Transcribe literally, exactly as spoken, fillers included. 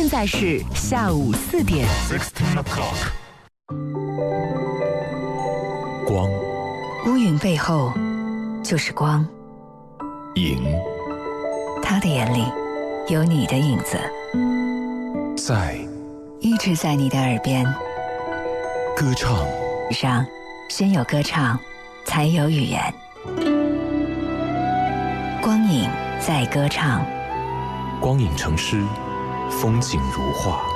现在是下午四点。 Sixteen o'clock。光， 乌云背后就是光。 影， 他的眼里有你的影子， 在一直在你的耳边歌唱。 上先有歌唱，才有语言。光影在歌唱， 光影成诗，风景如画。